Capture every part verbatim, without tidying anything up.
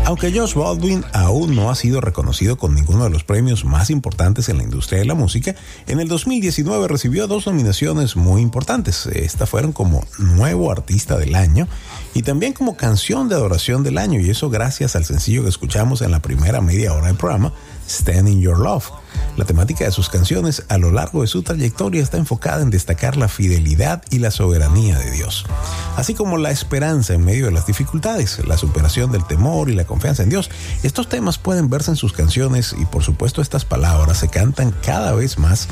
Aunque Josh Baldwin aún no ha sido reconocido con ninguno de los premios más importantes en la industria de la música, en el dos mil diecinueve recibió dos nominaciones muy importantes. Estas fueron como Nuevo Artista del Año y también como Canción de Adoración del Año, y eso gracias al sencillo que escuchamos en la primera media hora del programa, Stand in Your Love. La temática de sus canciones a lo largo de su trayectoria está enfocada en destacar la fidelidad y la soberanía de Dios, así como la esperanza en medio de las dificultades, la superación del temor y la confianza en Dios. Estos temas pueden verse en sus canciones y por supuesto estas palabras se cantan cada vez más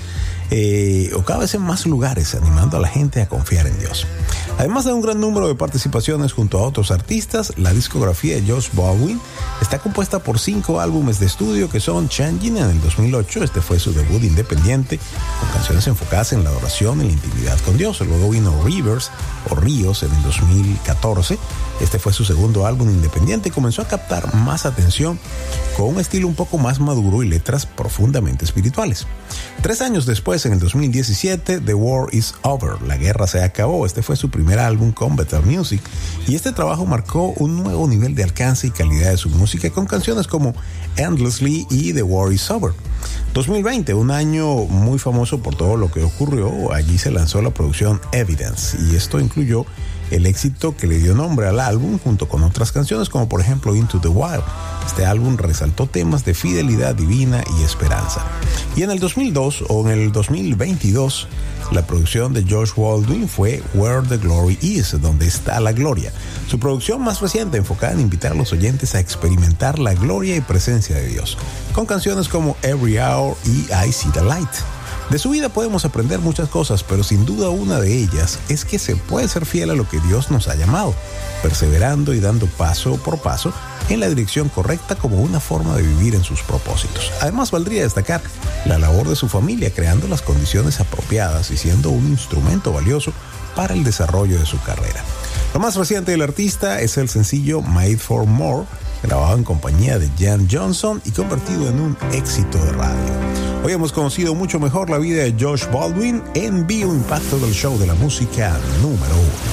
eh, o cada vez en más lugares, animando a la gente a confiar en Dios. Además de un gran número de participaciones junto a otros artistas, la discografía de Josh Baldwin está compuesta por cinco álbumes de estudio que son Changing en el dos mil ocho, este fue su debut independiente, con canciones enfocadas en la adoración y la intimidad con Dios. Luego vino Rivers o Ríos en el dos mil catorce, este fue su segundo álbum independiente y comenzó a captar más atención con un estilo un poco más maduro y letras profundamente espirituales. Tres años después, en el dos mil diecisiete, The War is Over, la guerra se acabó. Este fue su primer álbum con Better Music y este trabajo marcó un nuevo nivel de alcance y calidad de su música con canciones como Endlessly y The War is Over. dos mil veinte, un año muy famoso por todo lo que ocurrió. Allí se lanzó la producción Evidence y esto incluyó el éxito que le dio nombre al álbum junto con otras canciones como por ejemplo Into the Wild. Este álbum resaltó temas de fidelidad divina y esperanza. Y en el dos mil dos o en el dos mil veintidós, la producción de Josh Baldwin fue Where the Glory Is, donde está la gloria. Su producción más reciente enfocada en invitar a los oyentes a experimentar la gloria y presencia de Dios, con canciones como Every Hour y I See the Light. De su vida podemos aprender muchas cosas, pero sin duda una de ellas es que se puede ser fiel a lo que Dios nos ha llamado, perseverando y dando paso por paso en la dirección correcta como una forma de vivir en sus propósitos. Además, valdría destacar la labor de su familia, creando las condiciones apropiadas y siendo un instrumento valioso para el desarrollo de su carrera. Lo más reciente del artista es el sencillo Made for More, grabado en compañía de Jan Johnson y convertido en un éxito de radio. Hoy hemos conocido mucho mejor la vida de Josh Baldwin en Bio Impacto del show de la música número uno.